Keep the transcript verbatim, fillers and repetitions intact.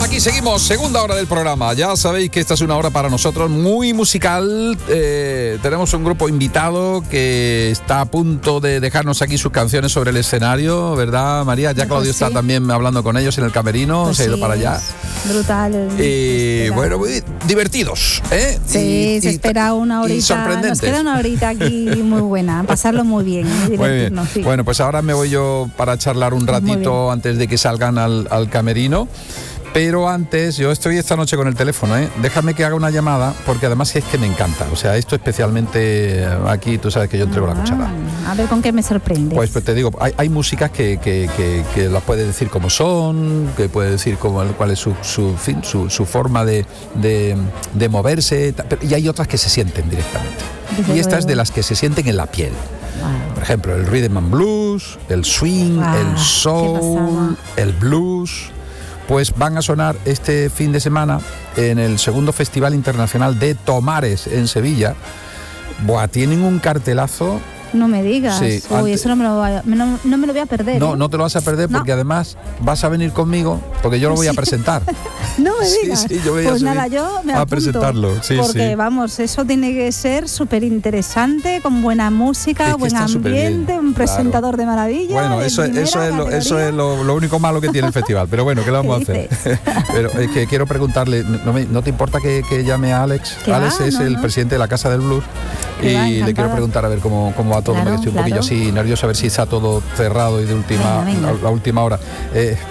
Aquí seguimos, segunda hora del programa. Ya sabéis que esta es una hora para nosotros muy musical. Eh, tenemos un grupo invitado que está a punto de dejarnos aquí sus canciones sobre el escenario, ¿verdad, María? Ya Claudio pues sí. está también hablando con ellos en el camerino, pues se ha ido sí, para allá. Brutal. Y bueno, muy divertidos, ¿eh? Sí, y, se y, espera una horita. Y sorprendentes. Nos queda una horita aquí muy buena, pasarlo muy bien, muy divertirnos. Muy bien. Sí. Bueno, pues ahora me voy yo para charlar un ratito antes de que salgan al, al camerino. Pero antes, yo estoy esta noche con el teléfono, ¿eh? Déjame que haga una llamada, porque además es que me encanta. O sea, esto especialmente aquí, tú sabes que yo entrego ah, la cuchara. A ver con qué me sorprendes. Pues, pues te digo, hay, hay músicas que, que, que, que las puedes decir como son, que puedes decir cómo, cuál es su, su, fin, su, su forma de, de, de moverse, y hay otras que se sienten directamente. Desde y esta luego. es de las que se sienten en la piel. Wow. Por ejemplo, el rhythm and blues, el swing, wow, el soul, el blues... Pues van a sonar este fin de semana en el segundo Festival Internacional de Tomares en Sevilla. Buah, tienen un cartelazo. No me digas. Sí, Uy, antes, eso no me, lo voy a, no, no me lo voy a perder. No, ¿eh? no te lo vas a perder porque no. además vas a venir conmigo porque yo lo voy a presentar. No me digas. Sí, sí, yo voy pues a nada, yo me a presentarlo. Sí, porque sí. vamos, eso tiene que ser súper interesante, con buena música, es buen ambiente, un presentador claro. de maravilla. Bueno, de eso, eso es, lo, eso es lo, lo único malo que tiene el festival. Pero bueno, ¿qué le vamos a hacer? Pero es que quiero preguntarle, ¿no, me, ¿no te importa que, que llame a Alex? Alex va? es no, el no. presidente de la Casa del Blues. Y va, le quiero preguntar a ver cómo, cómo va todo, claro, porque estoy un claro. poquillo así nervioso, a ver si está todo cerrado y de última, venga, venga. A, a última hora. Eh,